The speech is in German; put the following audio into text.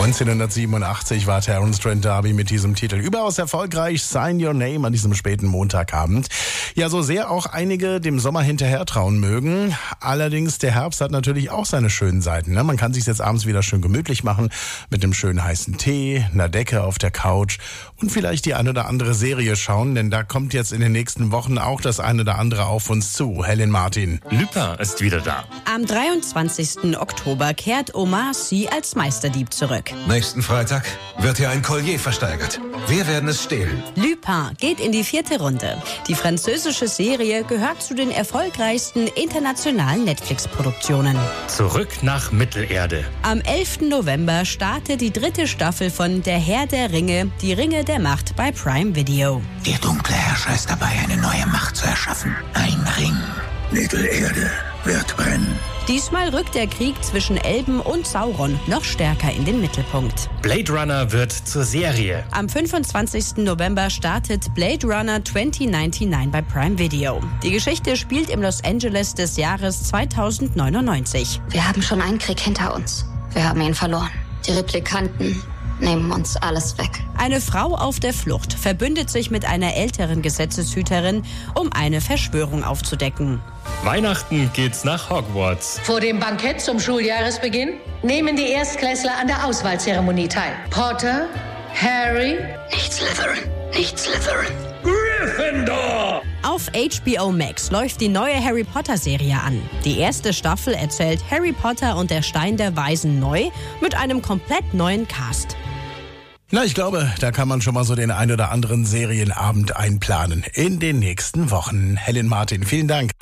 1987 war Terence Trent D'Arby mit diesem Titel überaus erfolgreich. Sign Your Name an diesem späten Montagabend. Ja, so sehr auch einige dem Sommer hinterher trauen mögen. Allerdings, der Herbst hat natürlich auch seine schönen Seiten. Ne? Man kann sich jetzt abends wieder schön gemütlich machen mit einem schönen heißen Tee, einer Decke auf der Couch und vielleicht die eine oder andere Serie schauen, denn da kommt jetzt in den nächsten Wochen auch das eine oder andere auf uns zu. Helen Martin. Lupin ist wieder da. Am 23. Oktober kehrt Omar Sy als Meisterdieb zurück. Nächsten Freitag wird hier ein Collier versteigert. Wir werden es stehlen. Lupin geht in die 4. Runde. Die französische Serie gehört zu den erfolgreichsten internationalen Netflix-Produktionen. Zurück nach Mittelerde. Am 11. November startet die 3. Staffel von Der Herr der Ringe, die Ringe der Macht bei Prime Video. Der dunkle Herrscher ist dabei, eine neue Macht zu erschaffen. Ein Ring. Mittelerde wird brennen. Diesmal rückt der Krieg zwischen Elben und Sauron noch stärker in den Mittelpunkt. Blade Runner wird zur Serie. Am 25. November startet Blade Runner 2099 bei Prime Video. Die Geschichte spielt im Los Angeles des Jahres 2099. Wir haben schon einen Krieg hinter uns. Wir haben ihn verloren. Die Replikanten nehmen uns alles weg. Eine Frau auf der Flucht verbündet sich mit einer älteren Gesetzeshüterin, um eine Verschwörung aufzudecken. Weihnachten geht's nach Hogwarts. Vor dem Bankett zum Schuljahresbeginn nehmen die Erstklässler an der Auswahlzeremonie teil. Potter, Harry, Nicht Slytherin, nicht Slytherin. Gryffindor! Auf HBO Max läuft die neue Harry Potter Serie an. Die erste Staffel erzählt Harry Potter und der Stein der Weisen neu mit einem komplett neuen Cast. Na, ich glaube, da kann man schon mal so den ein oder anderen Serienabend einplanen in den nächsten Wochen. Helen Martin, vielen Dank.